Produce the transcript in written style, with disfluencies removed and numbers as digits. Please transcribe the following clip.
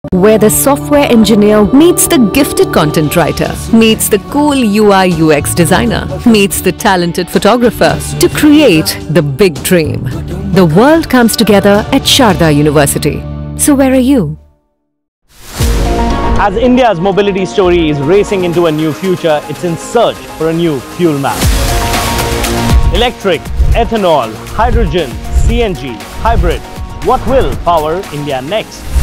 where the software engineer meets the gifted content writer, meets the cool UI UX designer, meets the talented photographer to create the big dream. The world comes together at Sharda University. So where are you? As India's mobility story is racing into a new future, it's in search for a new fuel map. Electric, ethanol, hydrogen, CNG, hybrid. What will power India next?